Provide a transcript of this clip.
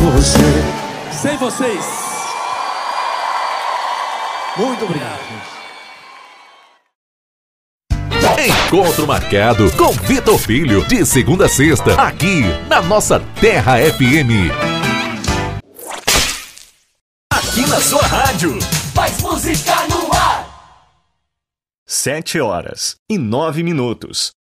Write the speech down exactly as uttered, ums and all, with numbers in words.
você. Sem vocês. Muito obrigado. Encontro marcado com Vitor Filho, de segunda a sexta, aqui na nossa Terra F M. Aqui na sua rádio. Mais música no ar. Sete horas e nove minutos.